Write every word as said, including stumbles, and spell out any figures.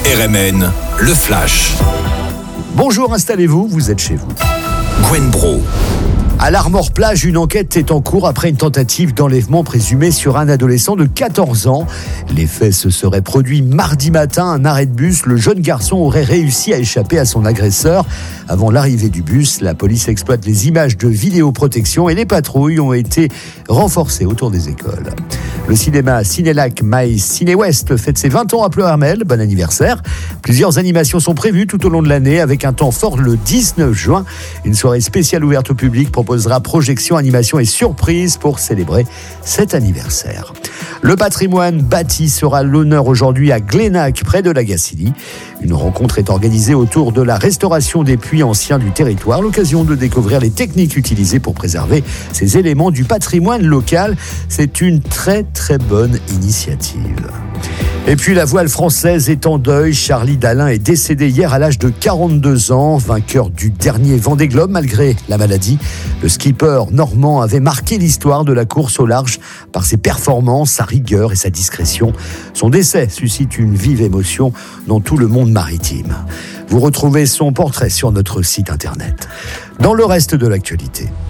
R M N, le Flash. Bonjour, installez-vous, vous êtes chez vous. Gwen Bro. À l'Armor Plage, une enquête est en cours après une tentative d'enlèvement présumée sur un adolescent de quatorze ans. Les faits se seraient produits mardi matin à un arrêt de bus. Le jeune garçon aurait réussi à échapper à son agresseur. Avant l'arrivée du bus, la police exploite les images de vidéoprotection et les patrouilles ont été renforcées autour des écoles. Le cinéma Cinélac My Ciné West fête ses vingt ans à Ploërmel. Bon anniversaire. Plusieurs animations sont prévues tout au long de l'année avec un temps fort le dix-neuf juin. Une soirée spéciale ouverte au public proposera projection, animation et surprise pour célébrer cet anniversaire. Le patrimoine bâti sera à l'honneur aujourd'hui à Glénac, près de la Gacilly. Une rencontre est organisée autour de la restauration des puits anciens du territoire, l'occasion de découvrir les techniques utilisées pour préserver ces éléments du patrimoine local. C'est une très très bonne initiative. Et puis la voile française est en deuil. Charlie Dalin est décédé hier à l'âge de quarante-deux ans, vainqueur du dernier Vendée Globe malgré la maladie. Le skipper normand avait marqué l'histoire de la course au large par ses performances, sa rigueur et sa discrétion. Son décès suscite une vive émotion dans tout le monde maritime. Vous retrouvez son portrait sur notre site internet. Dans le reste de l'actualité,